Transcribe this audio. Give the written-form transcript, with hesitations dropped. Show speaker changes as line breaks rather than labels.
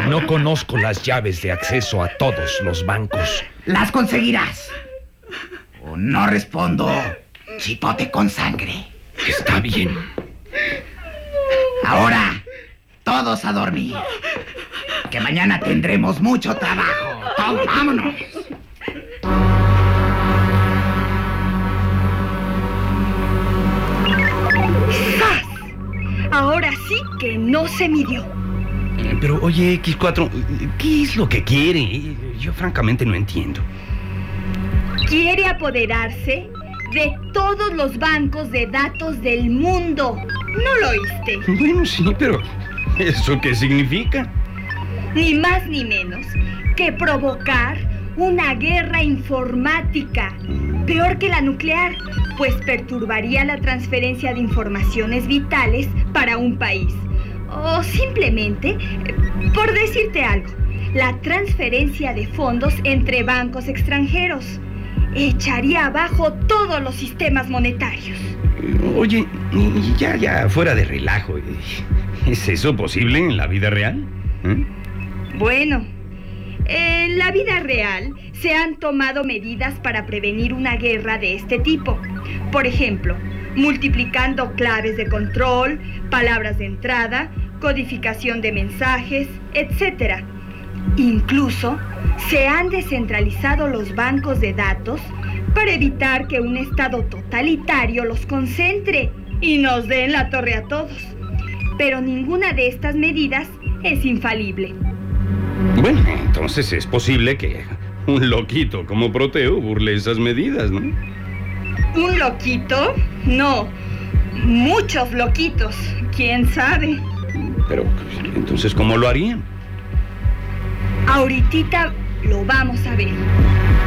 No conozco las llaves de acceso a todos los bancos.
Las conseguirás. O no respondo, chipote con sangre.
Está bien.
Ahora, todos a dormir. Que mañana tendremos mucho trabajo. Todos, vámonos.
¡Zas! Ahora sí que no se midió.
Pero, oye, X4, ¿qué es lo que quiere? Yo francamente no entiendo.
Quiere apoderarse de todos los bancos de datos del mundo. ¿No lo oíste?
Bueno, sí, pero ¿eso qué significa?
Ni más ni menos que provocar una guerra informática, peor que la nuclear, pues perturbaría la transferencia de informaciones vitales para un país. O simplemente, por decirte algo, la transferencia de fondos entre bancos extranjeros. Echaría abajo todos los sistemas monetarios.
Oye, ya, fuera de relajo. ¿Es eso posible en la vida real?
Bueno, en la vida real se han tomado medidas para prevenir una guerra de este tipo. Por ejemplo, multiplicando claves de control, palabras de entrada, codificación de mensajes, etc. Incluso se han descentralizado los bancos de datos para evitar que un estado totalitario los concentre y nos dé en la torre a todos. Pero ninguna de estas medidas es infalible.
Bueno, entonces es posible que un loquito como Proteo burle esas medidas, ¿no?
¿Un loquito? No, muchos loquitos, quién sabe.
Pero, entonces, ¿cómo lo harían?
Ahoritita lo vamos a ver.